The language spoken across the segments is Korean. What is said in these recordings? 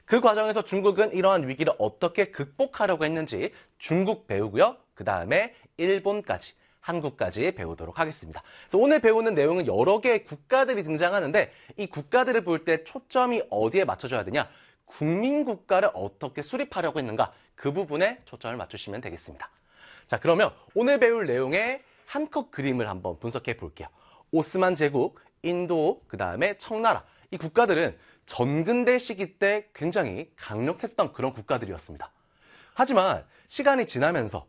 그 과정에서 중국은 이러한 위기를 어떻게 극복하려고 했는지 중국 배우고요. 그 다음에 일본까지, 한국까지 배우도록 하겠습니다. 그래서 오늘 배우는 내용은 여러 개의 국가들이 등장하는데 이 국가들을 볼 때 초점이 어디에 맞춰져야 되냐? 국민국가를 어떻게 수립하려고 했는가? 그 부분에 초점을 맞추시면 되겠습니다. 자, 그러면 오늘 배울 내용의 한컷 그림을 한번 분석해 볼게요. 오스만 제국, 인도, 그 다음에 청나라. 이 국가들은 전근대 시기 때 굉장히 강력했던 그런 국가들이었습니다. 하지만 시간이 지나면서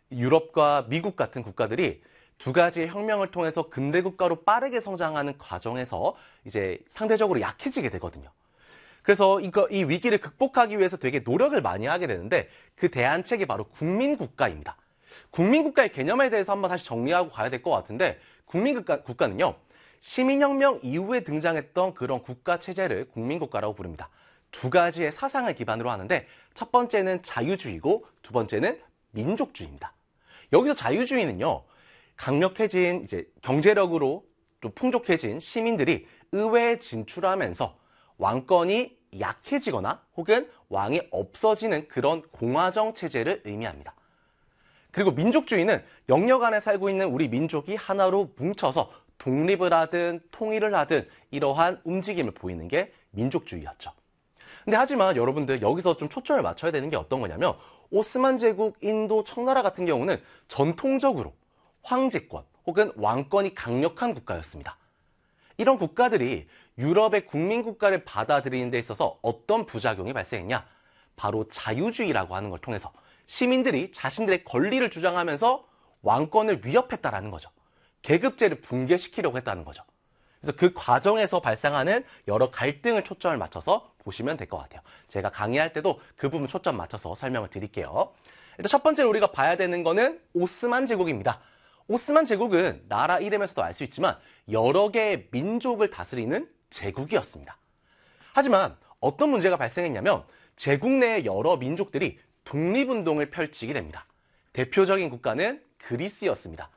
유럽과 미국 같은 국가들이 두 가지의 혁명을 통해서 근대 국가로 빠르게 성장하는 과정에서 이제 상대적으로 약해지게 되거든요. 그래서 이 위기를 극복하기 위해서 되게 노력을 많이 하게 되는데 그 대안책이 바로 국민국가입니다. 국민국가의 개념에 대해서 한번 다시 정리하고 가야 될 것 같은데 국가는요. 시민혁명 이후에 등장했던 그런 국가체제를 국민국가라고 부릅니다. 두 가지의 사상을 기반으로 하는데 첫 번째는 자유주의고 두 번째는 민족주의입니다. 여기서 자유주의는요. 강력해진 이제 경제력으로 좀 풍족해진 시민들이 의회에 진출하면서 왕권이 약해지거나 혹은 왕이 없어지는 그런 공화정 체제를 의미합니다. 그리고 민족주의는 영역 안에 살고 있는 우리 민족이 하나로 뭉쳐서 독립을 하든 통일을 하든 이러한 움직임을 보이는 게 민족주의였죠. 근데 하지만 여러분들 여기서 좀 초점을 맞춰야 되는 게 어떤 거냐면 오스만 제국, 인도, 청나라 같은 경우는 전통적으로 황제권 혹은 왕권이 강력한 국가였습니다. 이런 국가들이 유럽의 국민국가를 받아들이는 데 있어서 어떤 부작용이 발생했냐? 바로 자유주의라고 하는 걸 통해서 시민들이 자신들의 권리를 주장하면서 왕권을 위협했다라는 거죠. 계급제를 붕괴시키려고 했다는 거죠. 그래서 그 과정에서 발생하는 여러 갈등을 초점을 맞춰서 보시면 될 것 같아요. 제가 강의할 때도 그 부분 초점 맞춰서 설명을 드릴게요. 일단 첫 번째로 우리가 봐야 되는 거는 오스만 제국입니다. 오스만 제국은 나라 이름에서도 알 수 있지만 여러 개의 민족을 다스리는 제국이었습니다. 하지만 어떤 문제가 발생했냐면 제국 내의 여러 민족들이 독립운동을 펼치게 됩니다. 대표적인 국가는 그리스였습니다.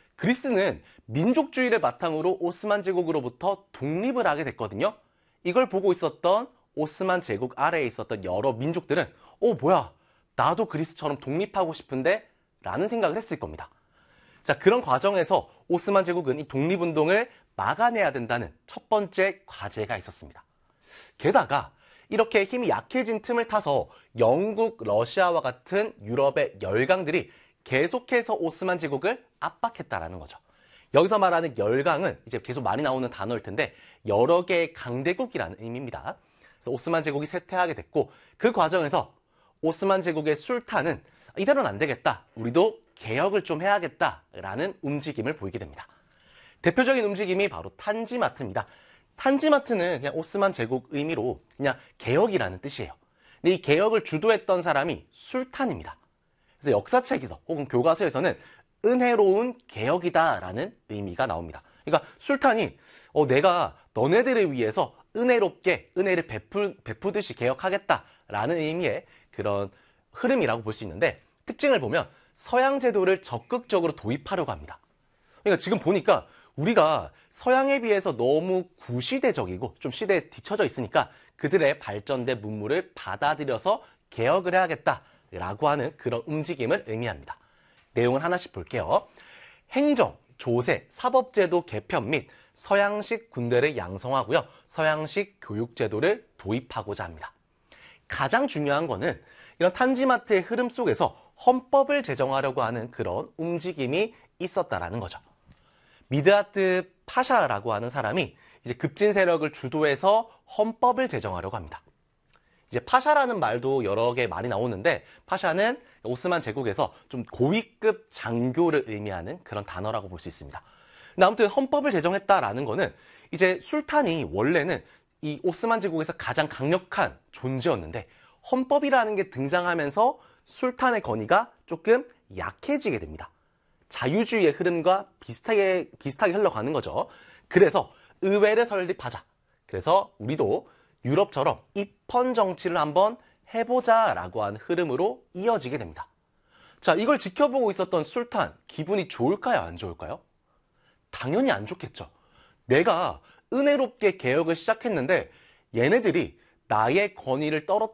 그리스는 민족주의를 바탕으로 오스만 제국으로부터 독립을 하게 됐거든요. 이걸 보고 있었던 오스만 제국 아래에 있었던 여러 민족들은 뭐야, 나도 그리스처럼 독립하고 싶은데? 라는 생각을 했을 겁니다. 자, 그런 과정에서 오스만 제국은 이 독립운동을 막아내야 된다는 첫 번째 과제가 있었습니다. 게다가 이렇게 힘이 약해진 틈을 타서 영국, 러시아와 같은 유럽의 열강들이 계속해서 오스만 제국을 압박했다라는 거죠. 여기서 말하는 열강은 이제 계속 많이 나오는 단어일 텐데 여러 개의 강대국이라는 의미입니다. 그래서 오스만 제국이 쇠퇴하게 됐고 그 과정에서 오스만 제국의 술탄은 이대로는 안 되겠다. 우리도 개혁을 좀 해야겠다라는 움직임을 보이게 됩니다. 대표적인 움직임이 바로 탄지마트입니다. 탄지마트는 그냥 오스만 제국 의미로 그냥 개혁이라는 뜻이에요. 근데 이 개혁을 주도했던 사람이 술탄입니다. 그래서 역사책에서 혹은 교과서에서는 은혜로운 개혁이다라는 의미가 나옵니다. 그러니까 술탄이 내가 너네들을 위해서 은혜롭게 은혜를 베푸듯이 개혁하겠다라는 의미의 그런 흐름이라고 볼 수 있는데 특징을 보면 서양 제도를 적극적으로 도입하려고 합니다. 그러니까 지금 보니까 우리가 서양에 비해서 너무 구시대적이고 좀 시대에 뒤처져 있으니까 그들의 발전된 문물을 받아들여서 개혁을 해야겠다라고 하는 그런 움직임을 의미합니다. 내용을 하나씩 볼게요. 행정, 조세, 사법제도 개편 및 서양식 군대를 양성하고요. 서양식 교육제도를 도입하고자 합니다. 가장 중요한 거는 이런 탄지마트의 흐름 속에서 헌법을 제정하려고 하는 그런 움직임이 있었다라는 거죠. 미드하트 파샤라고 하는 사람이 이제 급진 세력을 주도해서 헌법을 제정하려고 합니다. 이제 파샤라는 말도 여러 개 많이 나오는데 파샤는 오스만 제국에서 좀 고위급 장교를 의미하는 그런 단어라고 볼 수 있습니다. 근데 아무튼 헌법을 제정했다라는 거는 이제 술탄이 원래는 이 오스만 제국에서 가장 강력한 존재였는데 헌법이라는 게 등장하면서 술탄의 권위가 조금 약해지게 됩니다. 자유주의의 흐름과 비슷하게 흘러가는 거죠. 그래서 의회를 설립하자. 그래서 우리도 유럽처럼 입헌 정치를 한번 해보자라고 하는 흐름으로 이어지게 됩니다. 자, 이걸 지켜보고 있었던 술탄, 기분이 좋을까요? 안 좋을까요? 당연히 안 좋겠죠. 내가 은혜롭게 개혁을 시작했는데 얘네들이 나의 권위를